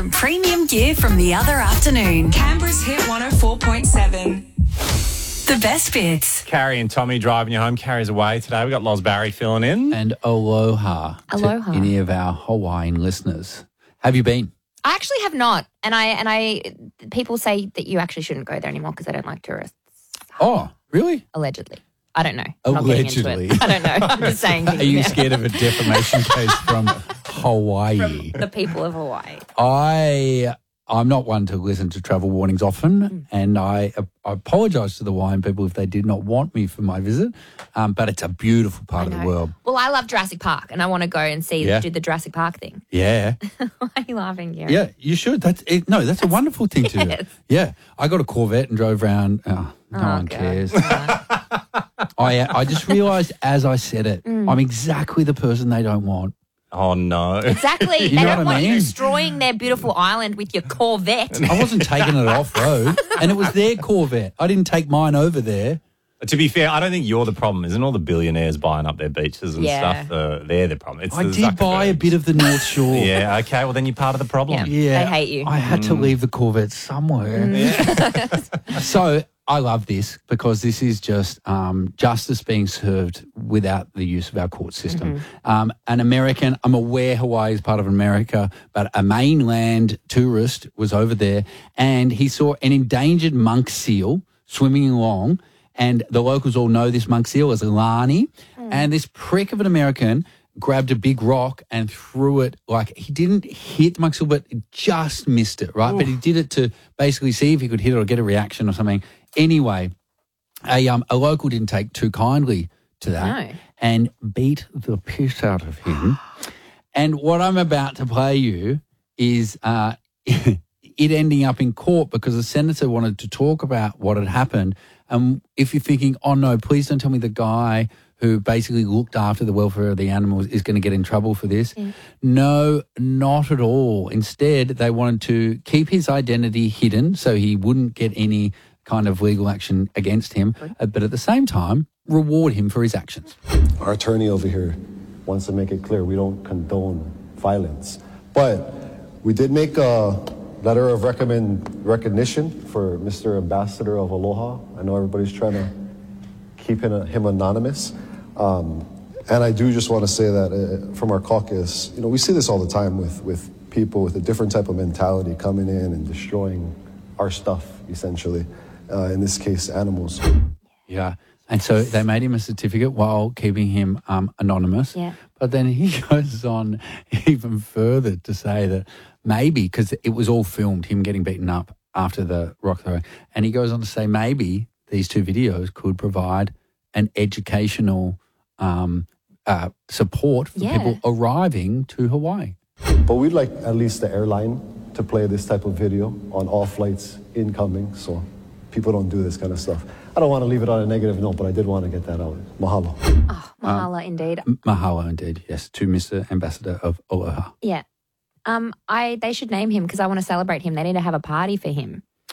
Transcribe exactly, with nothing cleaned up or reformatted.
the premium gear from the other afternoon. Canberra's Hit one oh four point seven. The best bits. Carrie and Tommy driving you home. Carrie's away today. We've got Loz Barry filling in. And aloha, Aloha. to any of our Hawaiian listeners. Have you been? I actually have not, and I and I people say that you actually shouldn't go there anymore because they don't like tourists. Oh, really? Allegedly, I don't know. I'm not getting into Allegedly. it. I don't know. I'm just saying. Are you scared of a defamation case from Hawaii? The people of Hawaii. I I'm not one to listen to travel warnings often, Mm. and I, I apologise to the Hawaiian people if they did not want me for my visit. Um, but it's a beautiful part I of the know. world. Well, I love Jurassic Park, and I want to go and see Yeah. do the Jurassic Park thing. Yeah, Why are you laughing, Gary? yeah, you should. That's it. No, that's a wonderful thing to do. Yes. Yeah, I got a Corvette and drove around. Oh, no Oh, one God. cares. I I just realised as I said it, Mm. I'm exactly the person they don't want. Oh, no. Exactly. You They know don't what I want you mean? destroying their beautiful island with your Corvette. I wasn't taking it off road, and it was their Corvette. I didn't take mine over there. To be fair, I don't think you're the problem. Isn't all the billionaires buying up their beaches and Yeah. stuff? Uh, they're the problem. It's I the did buy a Zuckerbergs. bit of the North Shore. Yeah, okay. Well, then you're part of the problem. Yeah. They hate you. I had to leave the Corvette somewhere. So I love this because this is just um, justice being served without the use of our court system. Um, an American, I'm aware Hawaii is part of America, but a mainland tourist was over there and he saw an endangered monk seal swimming along. And the locals all know this monk seal as Lani. And this prick of an American grabbed a big rock and threw it like he didn't hit the monk seal, but just missed it, right? But he did it to basically see if he could hit it or get a reaction or something. Anyway, a um a local didn't take too kindly to that No. and beat the piss out of him. And what I'm about to play you is uh, it ending up in court because the senator wanted to talk about what had happened. And if you're thinking, oh no, please don't tell me the guy who basically looked after the welfare of the animals is going to get in trouble for this. No, not at all. Instead, they wanted to keep his identity hidden so he wouldn't get any kind of legal action against him, uh, but at the same time, reward him for his actions. Our attorney over here wants to make it clear we don't condone violence. But we did make a letter of recommend recognition for Mister Ambassador of Aloha. I know everybody's trying to keep him, him anonymous. Um, and I do just want to say that uh, from our caucus, you know, we see this all the time with, with people with a different type of mentality coming in and destroying our stuff, essentially. Uh, in this case, animals. Yeah. And so they made him a certificate while keeping him um, anonymous. Yeah. But then he goes on even further to say that maybe, because it was all filmed, him getting beaten up after the rock throw, and he goes on to say maybe these two videos could provide an educational um, uh, support for Yeah. people arriving to Hawaii. But we'd like at least the airline to play this type of video on all flights incoming, so people don't do this kind of stuff. I don't want to leave it on a negative note, but I did want to get that out. Mahalo. Oh, Mahala, indeed. Mahalo indeed, yes, to Mister Ambassador of Aloha. Yeah. Um, I they should name him because I want to celebrate him. They need to have a party for him.